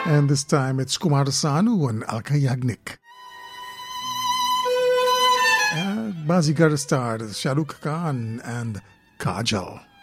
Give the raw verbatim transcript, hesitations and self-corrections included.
And this time it's Kumar Sanu and Alka Yagnik. Uh, Bazigar starred Shah Rukh Khan and Kajal.